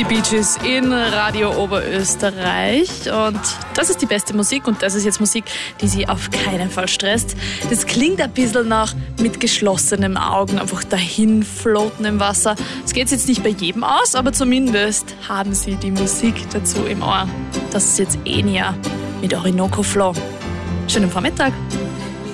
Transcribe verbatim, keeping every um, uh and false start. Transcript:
Die Bee Gees in Radio Oberösterreich. Und das ist die beste Musik und das ist jetzt Musik, die Sie auf keinen Fall stresst. Das klingt ein bisschen nach mit geschlossenen Augen, einfach dahin floaten im Wasser. Es geht jetzt nicht bei jedem aus, aber zumindest haben Sie die Musik dazu im Ohr. Das ist jetzt Enya mit Orinoco Flow. Schönen Vormittag.